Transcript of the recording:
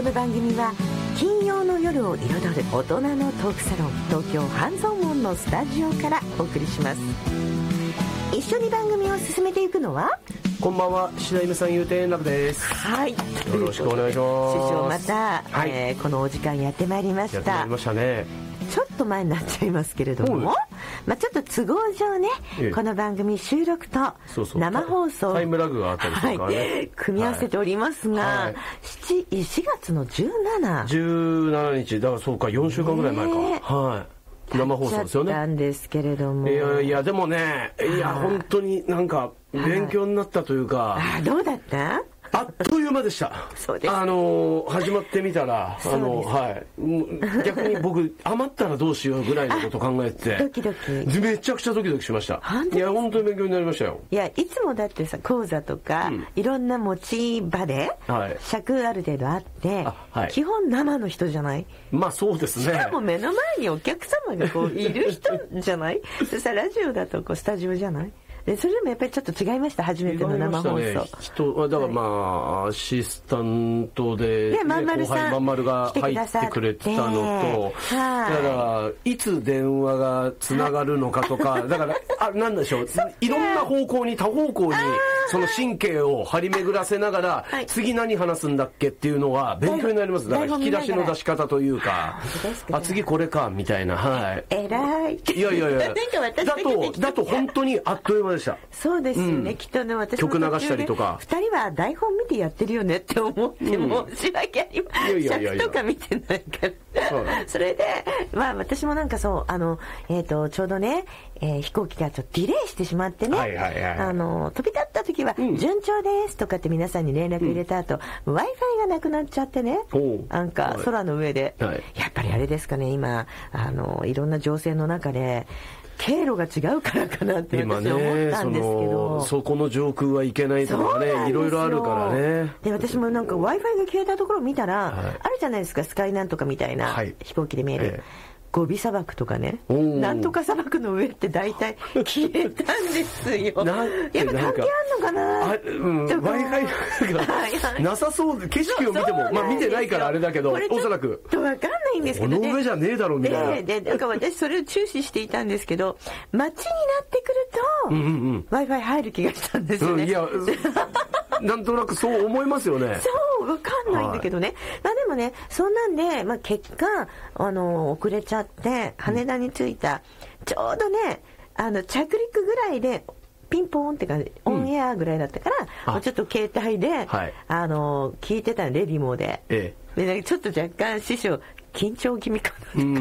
この番組は金曜の夜を彩る大人のトークサロン、東京半蔵門のスタジオからお送りします。一緒に番組を進めていくのは、 こんばんは、白犬さん、ゆうて円楽です。 はい、 よろしくお願いします。 師匠また、 はい、 このお時間やってまいりました。 やってまいりましたね。 ちょっと前になっちゃいますけれども、ちょっと都合上ね、この番組収録と生放送タイムラグがあったりとかね、 組み合わせておりますが、4月の17 日だからそうか、4週間ぐらい前か、はい、生放送ですよね。 なんですけれども、 いやでもね、本当になんか勉強になったというか。 どうだった？ あっという間でした。 そうです。 始まってみたら、はい、逆に僕余ったらどうしようぐらいのこと考えてドキドキ、めちゃくちゃドキドキしました。いや本当に勉強になりましたよ。 いや、いつもだってさ、講座とか、いろんな持ち場で、尺ある程度あって、基本生の人じゃない？ まあそうですね。 しかも目の前にお客様がこういる人じゃない？そしたらラジオだとこうスタジオじゃない？でそれでもやっぱりちょっと違いました。初めての生放送、ね、 だからアシスタントで、 まんまるさん、 まんまるが入ってくれてたのと、だからいつ電話がつながるのかとか、だからなんでしょう、いろんな方向に多方向にその神経を張り巡らせながら、次何話すんだっけっていうのは勉強になります。だから引き出しの出し方というか、次これかみたいな、はい。 偉い。 いやだと本当にあっという間でした。 そうですよね、きっとね、私も曲流したりとか、 2人は台本見てやってるよねって思って申し訳ありません。尺とか見てないからそれで私もなんかそうちょうどね、飛行機がちょっとディレイしてしまってね、飛び立った時は順調ですとかって皆さんに連絡入れた後、Wi-Fi がなくなっちゃってね、なんか空の上で、やっぱりあれですかね、今いろんな情勢の中で経路が違うからかなって私思ったんですけど、 そこの上空はいけないとかね、いろいろあるからね。 で私もなんか Wi-Fi が消えたところを見たら、あるじゃないですか、スカイなんとかみたいな、飛行機で見える、ゴビ砂漠とかね、なんとか砂漠の上って大体消えたんですよ。やっぱ関係あんのかな、 Wi-Fi がなさそうで、景色を見ても見てないからあれだけど、おそらく分かんないんですけどね、 この上じゃねえだろみたいな。 なんか私それを注視していたんですけど、街になってくると Wi-Fi 入る気がしたんですよね。 いやなんとなくそう思いますよね。 そう分かんないんだけどね、でもね、そんなんで、結果遅れちゃって羽田に着いた、ちょうどね着陸ぐらいでピンポーンって感じ、オンエアぐらいだったから、ちょっと携帯で、聞いてたの、レディモで、でちょっと若干師匠緊張気味かなって